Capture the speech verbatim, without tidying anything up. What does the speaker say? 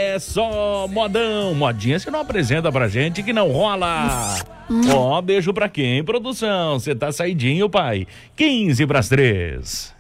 É só modão. Modinha você não apresenta pra gente que não rola. Ó, beijo pra quem, produção? Você tá saidinho, pai? quinze pras três.